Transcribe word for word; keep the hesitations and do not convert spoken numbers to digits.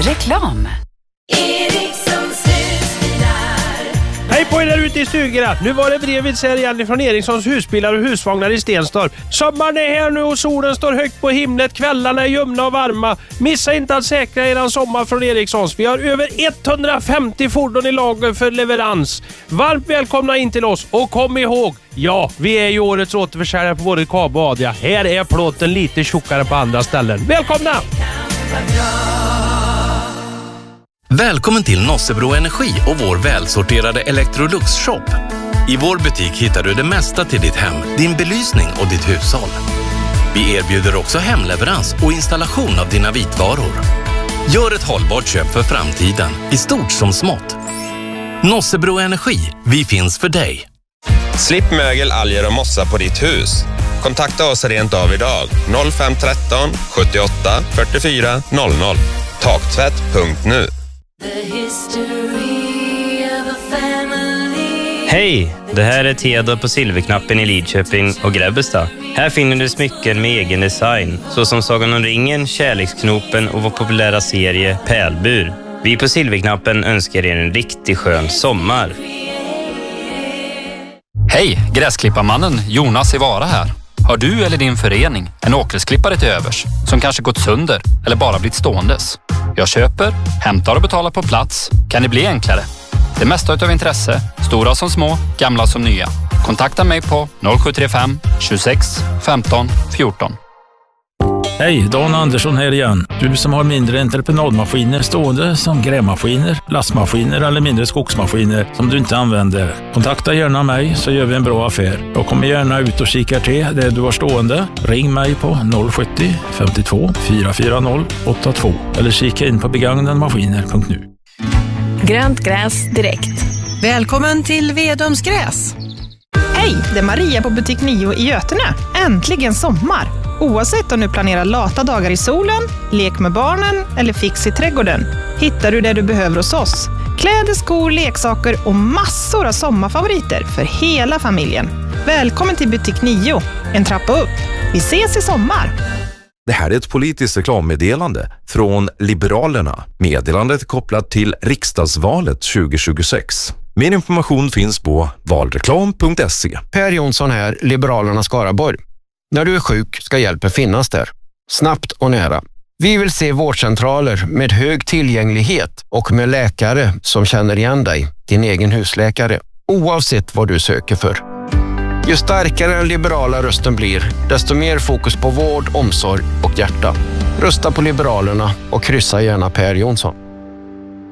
Reklam. Hej på er där ute i stugorna. Nu var det brevet här igen från Erikssons husbilar och husvagnar i Stenstorp. Sommaren är här nu och solen står högt på himlet. Kvällarna är ljumna och varma. Missa inte att säkra eran sommar från Erikssons. Vi har över etthundrafemtio fordon i lager för leverans. Varmt välkomna in till oss. Och kom ihåg, ja, vi är ju årets återförsäljare på både Kab och Adria. Här är plåten lite tjockare på andra ställen. Välkomna! Välkommen till Nossebro Energi och vår välsorterade Electrolux-shop. I vår butik hittar du det mesta till ditt hem, din belysning och ditt hushåll. Vi erbjuder också hemleverans och installation av dina vitvaror. Gör ett hållbart köp för framtiden, i stort som smått. Nossebro Energi, vi finns för dig. Slipp mögel, alger och mossa på ditt hus. Kontakta oss rent av idag. noll fem ett tre sjuttioåtta fyrtiofyra noll noll. Taktvätt punkt nu. Hej! Det här är Theodor på Silverknappen i Lidköping och Grebbestad. Här finner du smycken med egen design, såsom Sagan om ringen, Kärleksknopen och vår populära serie Pärlbur. Vi på Silverknappen önskar er en riktigt skön sommar. Hej, gräsklipparmannen Jonas i Vara här. Har du eller din förening en åkersklippare till övers som kanske gått sönder eller bara blivit ståendes? Jag köper, hämtar och betalar på plats. Kan det bli enklare? Det mesta utav intresse, stora som små, gamla som nya. Kontakta mig på noll sju tre fem tjugosex femton fjorton. Hej, Dan Andersson här igen. Du som har mindre entreprenadmaskiner stående som grävmaskiner, lastmaskiner eller mindre skogsmaskiner som du inte använder. Kontakta gärna mig så gör vi en bra affär. Jag kommer gärna ut och kikar till det du har stående. Ring mig på noll sjuttio femtiotvå fyra fyra noll åtta två eller kika in på begagnadmaskiner punkt nu. Grönt gräs direkt. Välkommen till Vedums gräs. Hej, det är Maria på butik nio i Götene. Äntligen sommar! Oavsett om du planerar lata dagar i solen, lek med barnen eller fix i trädgården, hittar du det du behöver hos oss. Kläder, skor, leksaker och massor av sommarfavoriter för hela familjen. Välkommen till butik nio, en trappa upp. Vi ses i sommar! Det här är ett politiskt reklammeddelande från Liberalerna. Meddelandet är kopplat till riksdagsvalet tjugo tjugosex. Mer information finns på valreklam punkt se. Per Jonsson här, Liberalerna Skaraborg. När du är sjuk ska hjälpen finnas där. Snabbt och nära. Vi vill se vårdcentraler med hög tillgänglighet och med läkare som känner igen dig, din egen husläkare, oavsett vad du söker för. Ju starkare den liberala rösten blir, desto mer fokus på vård, omsorg och hjärta. Rösta på Liberalerna och kryssa gärna Per Jonsson.